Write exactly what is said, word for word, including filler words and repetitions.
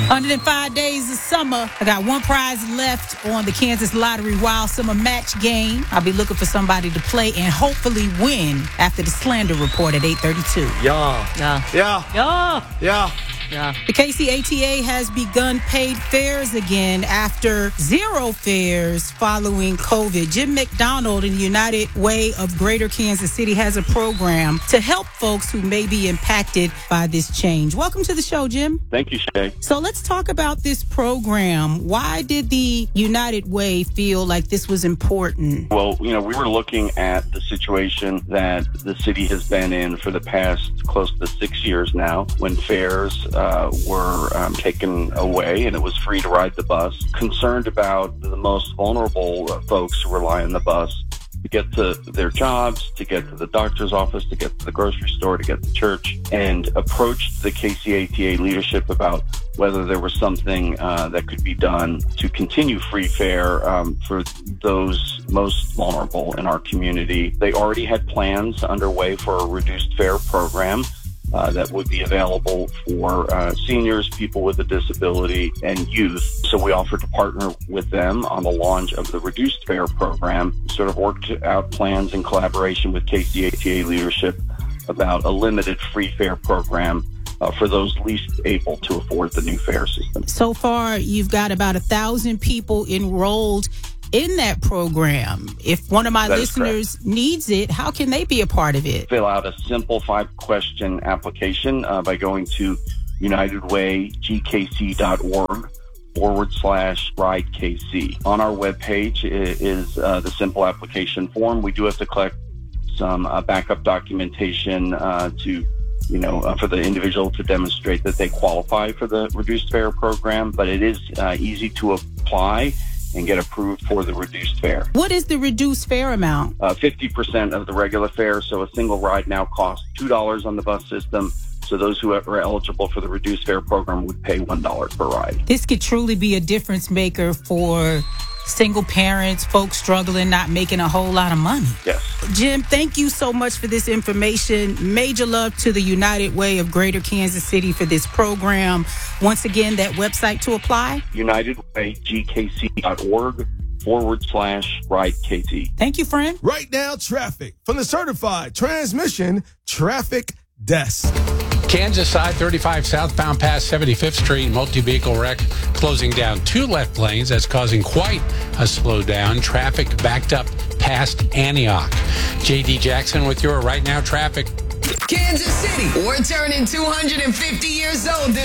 one hundred five days of summer. I got one prize left on the Kansas Lottery Wild Summer Match game. I'll be looking for somebody to play and hopefully win after the Slander Report at eight thirty-two. Yeah. Yeah. Yeah. Yeah. Yeah. Yeah. The K C A T A has begun paid fares again after zero fares following COVID. Jim McDonald in the United Way of Greater Kansas City has a program to help folks who may be impacted by this change. Welcome to the show, Jim. Thank you, Shay. So let's talk about this program. Why did the United Way feel like this was important? Well, you know, we were looking at the situation that the city has been in for the past close to six years now, when fares uh, were um, taken away and it was free to ride the bus. Concerned about the most vulnerable uh, folks who rely on the bus to get to their jobs, to get to the doctor's office, to get to the grocery store, to get to church, and approached the K C A T A leadership about whether there was something uh, that could be done to continue free fare um, for those most vulnerable in our community. They already had plans underway for a reduced fare program Uh, that would be available for uh, seniors, people with a disability, and youth. So we offered to partner with them on the launch of the reduced fare program. We sort of worked out plans in collaboration with K C A T A leadership about a limited free fare program uh, for those least able to afford the new fare system. So far, you've got about a thousand people enrolled in that program. If one of my That is listeners correct. needs it, how can they be a part of it? Fill out a simple five-question application uh, by going to unitedwaygkc.org forward slash ride KC. On our webpage is uh, the simple application form. We do have to collect some uh, backup documentation uh, to, you know, uh, for the individual to demonstrate that they qualify for the reduced fare program, but it is uh, easy to apply and get approved for the reduced fare. What is the reduced fare amount? Uh, fifty percent of the regular fare, so a single ride now costs two dollars on the bus system. So those who are eligible for the reduced fare program would pay one dollar per ride. This could truly be a difference maker for single parents, folks struggling, not making a whole lot of money. Yes. Jim, thank you so much for this information. Major love to the United Way of Greater Kansas City for this program. Once again, that website to apply? unitedwaygkc.org forward slash ride KT. Thank you, friend. Right now, traffic from the certified transmission traffic desk. Kansas side, thirty-five southbound past seventy-fifth Street, multi-vehicle wreck closing down two left lanes. That's causing quite a slowdown. Traffic backed up past Antioch. J D Jackson with your Right Now traffic. Kansas City, we're turning two hundred fifty years old this